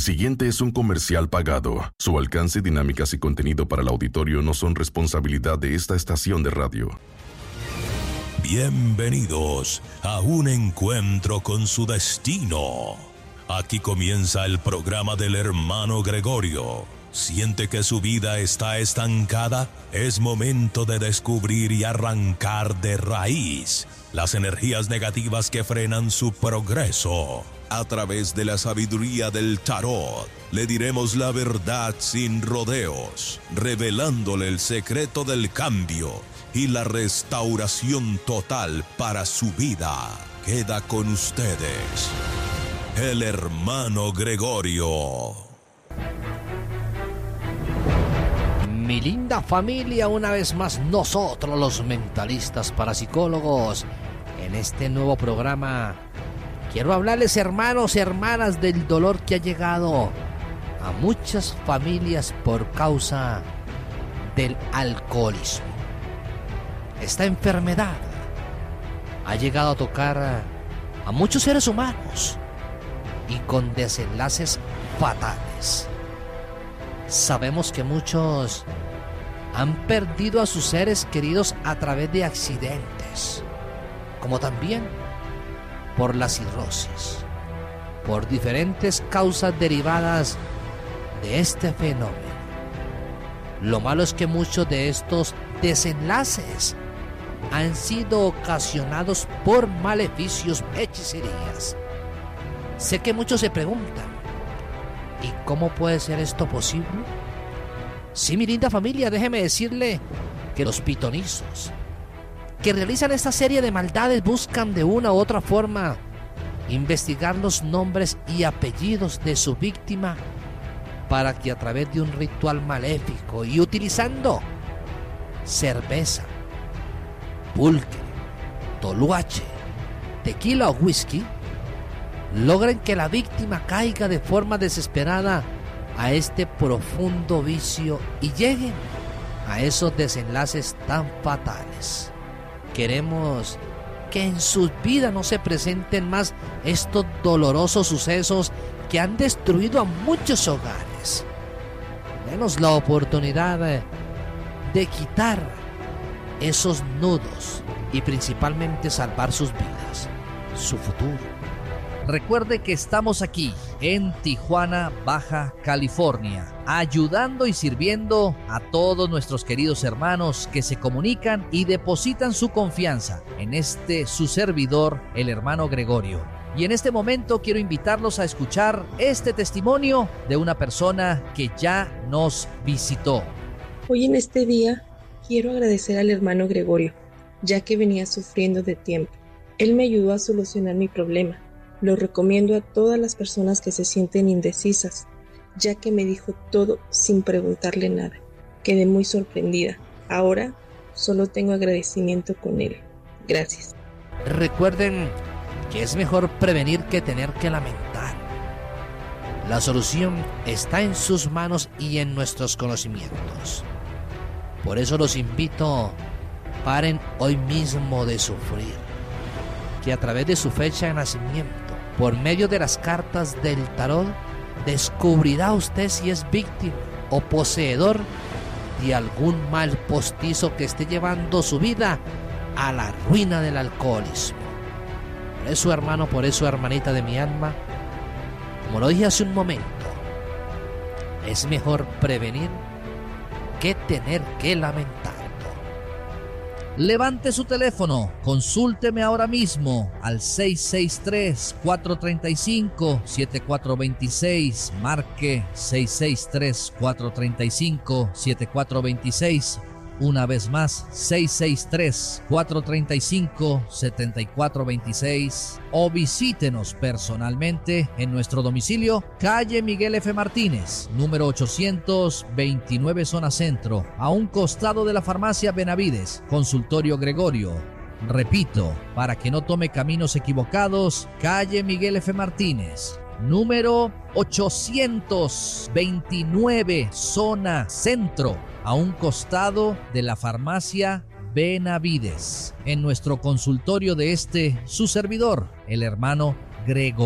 siguiente es un comercial pagado. Su alcance, dinámicas y contenido para el auditorio no son responsabilidad de esta estación de radio. Bienvenidos a un encuentro con su destino. Aquí comienza el programa del hermano Gregorio. ¿Siente que su vida está estancada? Es momento de descubrir y arrancar de raíz las energías negativas que frenan su progreso. A través de la sabiduría del tarot, le diremos la verdad sin rodeos, revelándole el secreto del cambio y la restauración total para su vida. Queda con ustedes el hermano Gregorio. Mi linda familia, una vez más nosotros los mentalistas parapsicólogos, en este nuevo programa quiero hablarles, hermanos y hermanas, del dolor que ha llegado a muchas familias por causa del alcoholismo. Esta enfermedad ha llegado a tocar a muchos seres humanos y con desenlaces fatales. Sabemos que muchos han perdido a sus seres queridos a través de accidentes, como también por la cirrosis, por diferentes causas derivadas de este fenómeno. Lo malo es que muchos de estos desenlaces han sido ocasionados por maleficios, hechicerías. Sé que muchos se preguntan, ¿y cómo puede ser esto posible? Sí, mi linda familia, déjeme decirle que los pitonizos que realizan esta serie de maldades buscan de una u otra forma investigar los nombres y apellidos de su víctima para que a través de un ritual maléfico y utilizando cerveza, pulque, toluache, tequila o whisky, logren que la víctima caiga de forma desesperada a este profundo vicio y lleguen a esos desenlaces tan fatales. Queremos que en sus vidas no se presenten más estos dolorosos sucesos que han destruido a muchos hogares. Denos la oportunidad de quitar esos nudos y principalmente salvar sus vidas, su futuro. Recuerde que estamos aquí en Tijuana, Baja California, ayudando y sirviendo a todos nuestros queridos hermanos que se comunican y depositan su confianza en su servidor, el hermano Gregorio. Y en este momento quiero invitarlos a escuchar este testimonio de una persona que ya nos visitó. Hoy en este día quiero agradecer al hermano Gregorio, ya que venía sufriendo de tiempo. Él me ayudó a solucionar mi problema. Lo recomiendo a todas las personas que se sienten indecisas, ya que me dijo todo sin preguntarle nada. Quedé muy sorprendida. Ahora solo tengo agradecimiento con él. Gracias. Recuerden que es mejor prevenir que tener que lamentar. La solución está en sus manos y en nuestros conocimientos. Por eso los invito, paren hoy mismo de sufrir, que a través de su fecha de nacimiento, por medio de las cartas del tarot, descubrirá usted si es víctima o poseedor de algún mal postizo que esté llevando su vida a la ruina del alcoholismo. Por eso, hermano, por eso, hermanita de mi alma, como lo dije hace un momento, es mejor prevenir que tener que lamentar. Levante su teléfono, consúlteme ahora mismo al 663-435-7426, marque 663-435-7426, una vez más 663-435-7426, o visítenos personalmente en nuestro domicilio, calle Miguel F. Martínez, número 829, zona centro, a un costado de la farmacia Benavides, consultorio Gregorio. Repito, para que no tome caminos equivocados, calle Miguel F. Martínez, número 829, zona centro, a un costado de la farmacia Benavides, en nuestro consultorio de su servidor, el hermano Gregorio.